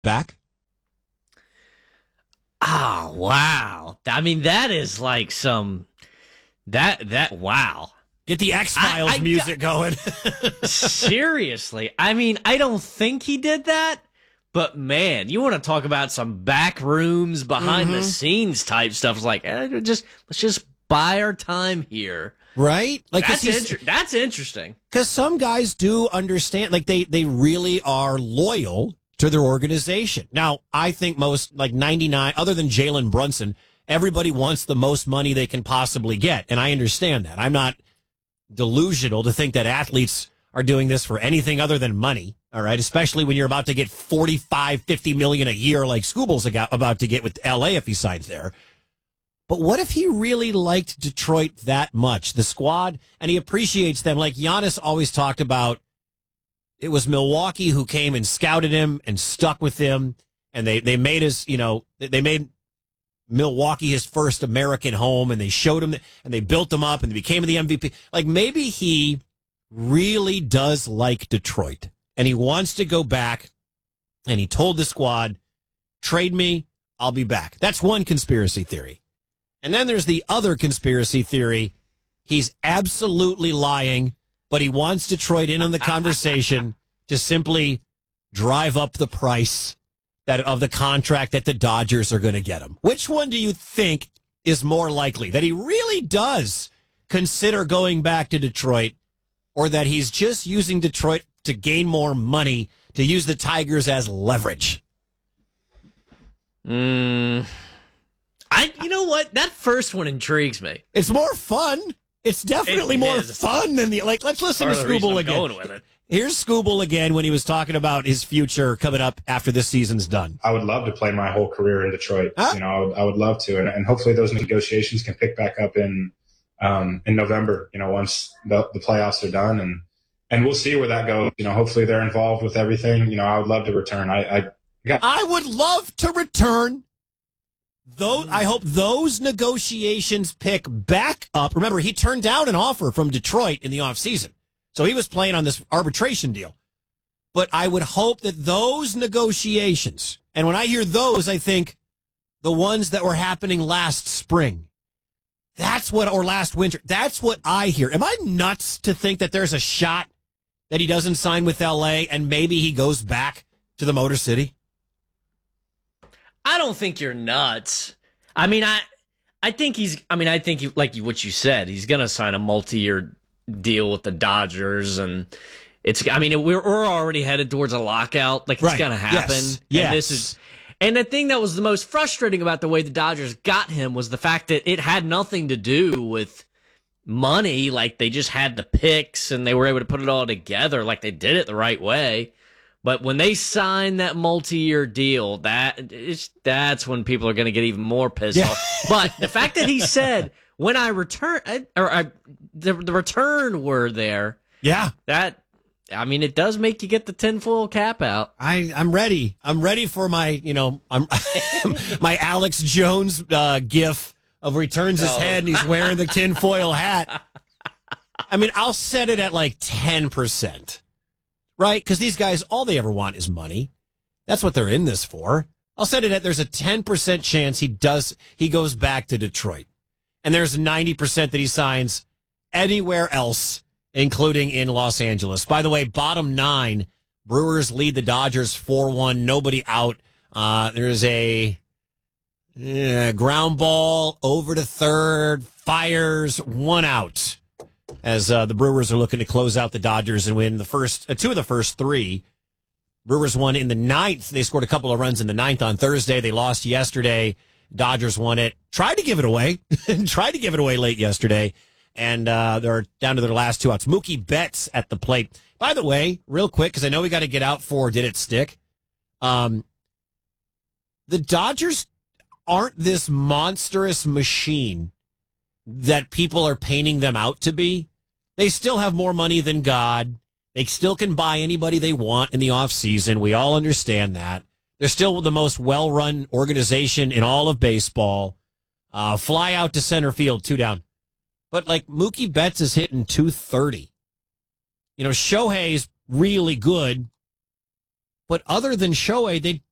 back? Oh, wow. I mean, that is like some wow. Get the X-Files music going. Seriously. I mean, I don't think he did that, but man, you want to talk about some back rooms, behind the scenes type stuff. It's like, let's just buy our time here. Right? Like that's interesting. Because some guys do understand, like they really are loyal to their organization. Now, I think most, like 99, other than Jalen Brunson, everybody wants the most money they can possibly get. And I understand that. I'm not delusional to think that athletes are doing this for anything other than money. All right. Especially when you're about to get 45, 50 million a year, like Scooble's about to get with LA if he signs there. But what if he really liked Detroit that much, the squad, and he appreciates them? Like Giannis always talked about, it was Milwaukee who came and scouted him and stuck with him. And they made they made Milwaukee his first American home, and they showed him and they built him up and they became the MVP. Like maybe he really does like Detroit and he wants to go back, and he told the squad, trade me, I'll be back. That's one conspiracy theory. And then there's the other conspiracy theory. He's absolutely lying, but he wants Detroit in on the conversation to simply drive up the price of the contract that the Dodgers are going to get him. Which one do you think is more likely? That he really does consider going back to Detroit, or that he's just using Detroit to gain more money, to use the Tigers as leverage? You know what? That first one intrigues me. It's more fun. It's definitely more fun than let's listen to Scooble again. Going with it. Here's Scooble again when he was talking about his future coming up after this season's done. I would love to play my whole career in Detroit. Huh? I would love to. And hopefully those negotiations can pick back up in November, once the playoffs are done, and we'll see where that goes. Hopefully they're involved with everything. I would love to return. I would love to return. Though I hope those negotiations pick back up. Remember, he turned down an offer from Detroit in the offseason. So he was playing on this arbitration deal. But I would hope that those negotiations, and when I hear those, I think the ones that were happening last spring. Or last winter. That's what I hear. Am I nuts to think that there's a shot that he doesn't sign with LA and maybe he goes back to the Motor City? I don't think you're nuts. I mean, I think like what you said, he's going to sign a multi-year deal with the Dodgers, and we're already headed towards a lockout. Like, it's going to happen. Yes. And the thing that was the most frustrating about the way the Dodgers got him was the fact that it had nothing to do with money. Like, they just had the picks and they were able to put it all together. Like, they did it the right way. But when they sign that multi-year deal, that's when people are going to get even more pissed off. But the fact that he said, when I return, the return word there, it does make you get the tinfoil cap out. I'm ready. I'm ready for my, my Alex Jones gif of where he turns his head and he's wearing the tinfoil hat. I'll set it at like 10%. Right? Because these guys, all they ever want is money. That's what they're in this for. I'll set it at there's a 10% chance he goes back to Detroit. And there's 90% that he signs anywhere else, including in Los Angeles. By the way, bottom 9, Brewers lead the Dodgers 4-1, nobody out. There's a ground ball over to third, fires, 1 out. As the Brewers are looking to close out the Dodgers and win the first 2 of the first 3. Brewers won in the 9th. They scored a couple of runs in the 9th on Thursday. They lost yesterday. Dodgers won it. Tried to give it away. Late yesterday. And they're down to their last 2 outs. Mookie Betts at the plate. By the way, real quick, because I know we got to get out for Did It Stick? The Dodgers aren't this monstrous machine that people are painting them out to be. They still have more money than God. They still can buy anybody they want in the offseason. We all understand that. They're still the most well-run organization in all of baseball. Fly out to center field, 2 down. But, Mookie Betts is hitting 230. Shohei's really good. But other than Shohei,